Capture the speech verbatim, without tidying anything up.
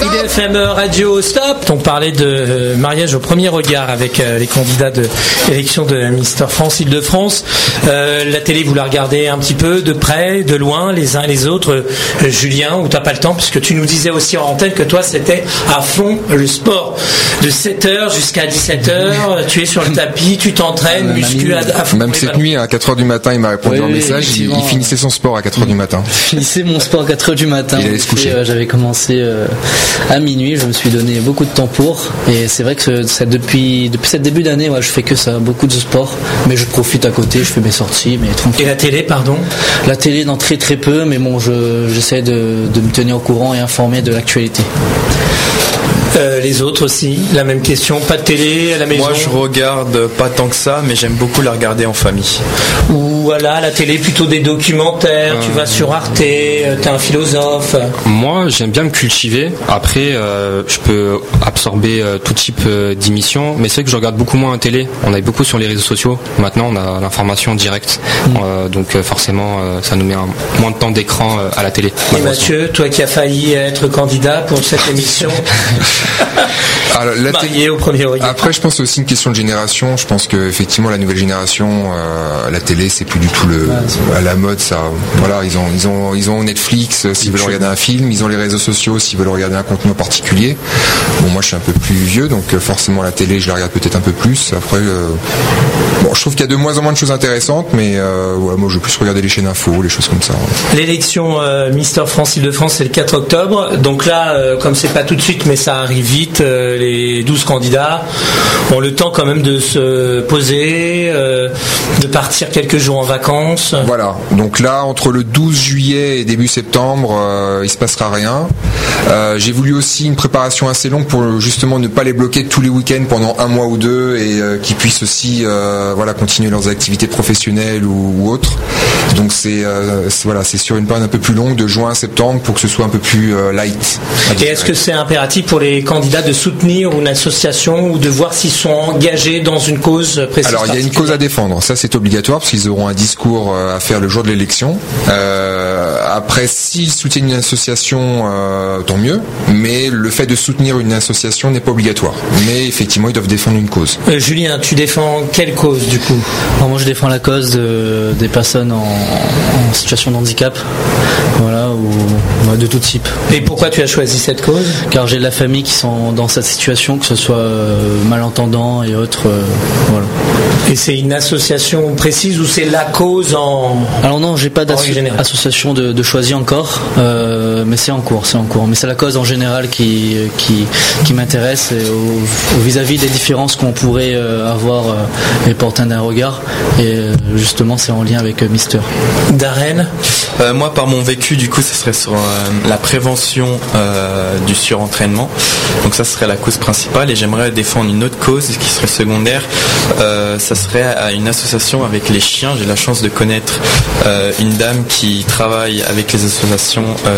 I D F M Radio Stop. On parlait de mariage au premier regard avec euh, les candidats de l'élection de Mister France Île-de-France. Euh, la télé, vous la regardez un petit peu de près, de loin, les uns et les autres. Euh, Julien, ou t'as pas le temps, puisque tu nous disais aussi en antenne que toi c'était à fond le sport. De sept heures jusqu'à dix-sept heures, tu es sur le tapis, tu t'entraînes, euh, muscu à, à fond. Même cette nuit, à quatre heures du matin, il m'a répondu oui, en message, il, il finissait son sport à quatre heures du matin. Je finissais mon sport à quatre heures du matin. Il allait se coucher. Euh, j'avais commencé euh, à minuit, je me suis donné beaucoup de temps pour, et c'est vrai que ça, depuis, depuis cette début d'année, ouais, je fais que ça, beaucoup de sport, mais je profite à côté, je fais mes sorties, mais tranquille. Et la télé, pardon? La télé, non, très très peu, mais bon, je, j'essaie de, de me tenir au courant et informé de l'actualité. Euh, les autres aussi, la même question, pas de télé à la maison? Moi je regarde pas tant que ça, mais j'aime beaucoup la regarder en famille. Ou voilà, la télé plutôt des documentaires, euh... tu vas sur Arte, euh, t'es un philosophe. Moi j'aime bien me cultiver, après euh, je peux absorber euh, tout type euh, d'émissions, mais c'est vrai que je regarde beaucoup moins la télé, on est beaucoup sur les réseaux sociaux, maintenant on a l'information directe, mmh. euh, donc euh, forcément euh, ça nous met un, moins de temps d'écran euh, à la télé. Et Mathieu, toi qui as failli être candidat pour cette émission Alors, la marié au premier regard. Après, je pense aussi une question de génération. Je pense que effectivement la nouvelle génération, euh, la télé, c'est plus du tout le à la mode. Ça, voilà, ils ont ils ont ils ont Netflix euh, s'ils veulent regarder un film, ils ont les réseaux sociaux s'ils veulent regarder un contenu en particulier. Bon, moi, je suis un peu plus vieux, donc euh, forcément la télé, je la regarde peut-être un peu plus. Après, euh, bon, je trouve qu'il y a de moins en moins de choses intéressantes, mais euh, ouais, moi, je veux plus regarder les chaînes info, les choses comme ça. Ouais. L'élection euh, Mister France Île-de-France, c'est le quatre octobre. Donc là, euh, comme c'est pas tout de suite, mais ça arrive vite. Euh, les douze candidats ont le temps quand même de se poser, euh, de partir quelques jours en vacances. Voilà, donc là entre le douze juillet et début septembre, euh, il se passera rien. Euh, j'ai voulu aussi une préparation assez longue pour justement ne pas les bloquer tous les week-ends pendant un mois ou deux, et euh, qu'ils puissent aussi euh, voilà, continuer leurs activités professionnelles ou, ou autres. Donc c'est, euh, c'est, voilà, c'est sur une période un peu plus longue, de juin à septembre, pour que ce soit un peu plus euh, light. Et est-ce que c'est impératif pour les candidats de soutenir une association ou de voir s'ils sont engagés dans une cause précise? Alors il y a une cause à défendre, ça c'est obligatoire parce qu'ils auront un discours à faire le jour de l'élection. Euh, après, s'ils soutiennent une association, euh, tant mieux, mais le fait de soutenir une association n'est pas obligatoire. Mais effectivement, ils doivent défendre une cause. Euh, Julien, tu défends quelle cause du coup? Alors, moi je défends la cause de, des personnes en, en situation de handicap, voilà, ou de tout type. Et pourquoi tu as choisi cette cause? Car j'ai de la famille qui sont dans cette situation, que ce soit euh, malentendants et autres, euh, voilà. Et c'est une association précise ou c'est la cause en... Alors non, j'ai pas d'association de, de choisi encore, euh, mais c'est en cours, c'est en cours. Mais c'est la cause en général qui qui, qui m'intéresse, et au, au vis-à-vis des différences qu'on pourrait euh, avoir euh, et porter d'un regard. Et euh, justement, c'est en lien avec euh, Mister. Darren, euh, moi, par mon vécu, du coup, ce serait sur euh, la prévention euh, du surentraînement. Donc ça serait la cause principale, et j'aimerais défendre une autre cause qui serait secondaire. Euh, ça serait à une association avec les chiens. J'ai la chance de connaître euh, une dame qui travaille avec les associations euh,